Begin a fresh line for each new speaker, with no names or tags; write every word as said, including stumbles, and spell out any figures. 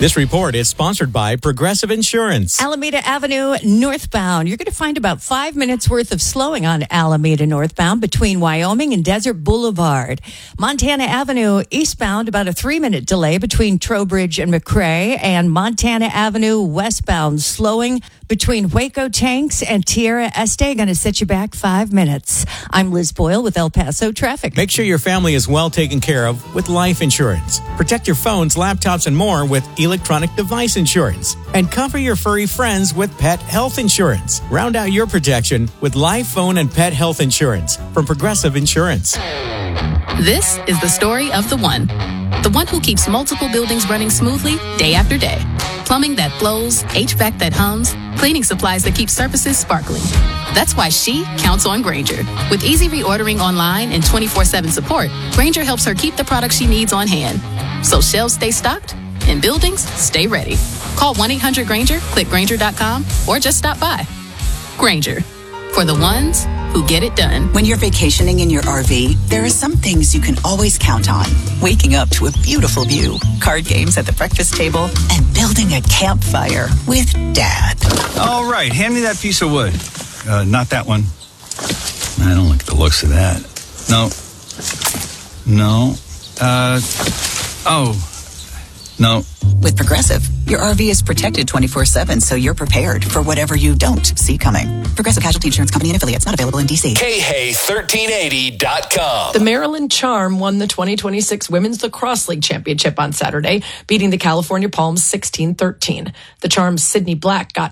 This report is sponsored by Progressive Insurance.
Alameda Avenue northbound. You're going to find about five minutes worth of slowing on Alameda northbound between Wyoming and Desert Boulevard. Montana Avenue eastbound, about a three-minute delay between Trowbridge and McRae. And Montana Avenue westbound, slowing between Waco Tanks and Tierra Este. Going to set you back five minutes. I'm Liz Boyle with El Paso Traffic.
Make sure your family is well taken care of with life insurance. Protect your phones, laptops, and more with electronic device insurance. And cover your furry friends with pet health insurance. Round out your protection with life, phone, and pet health insurance from Progressive Insurance.
This is the story of the one. The one who keeps multiple buildings running smoothly day after day. Plumbing that flows, H V A C that hums, cleaning supplies that keep surfaces sparkling. That's why she counts on Grainger. With easy reordering online and twenty-four seven support, Grainger helps her keep the products she needs on hand. So shelves stay stocked and buildings stay ready. Call one eight hundred Grainger, click Grainger dot com, or just stop by. Grainger, for the ones who get it done.
When you're vacationing in your R V, there are some things you can always count on. Waking up to a beautiful view, card games at the breakfast table, and building a campfire with Dad.
All right, hand me that piece of wood. Uh, not that one. I don't like the looks of that. No. No. Uh, oh. No.
With Progressive, your R V is protected twenty-four seven, so you're prepared for whatever you don't see coming. Progressive Casualty Insurance Company and affiliates, not available in D C.
K Hay thirteen eighty dot com.
The Maryland Charm won the twenty twenty-six Women's Lacrosse League Championship on Saturday, beating the California Palms sixteen thirteen. The Charm's Sydney Black got